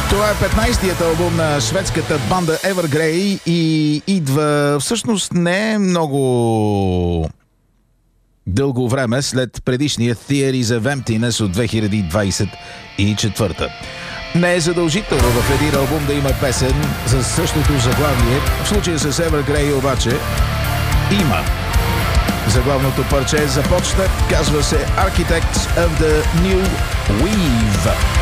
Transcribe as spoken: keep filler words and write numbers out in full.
Това е петнайсетият албум на шведската банда Evergrey и идва всъщност не много дълго време след предишния Theories of Emptiness от две хиляди двайсет и четвърта. Не е задължително в един албум да има песен с същото заглавие. В случая с Evergrey обаче има. Заглавното парче започна, казва се Architects of the New Weave.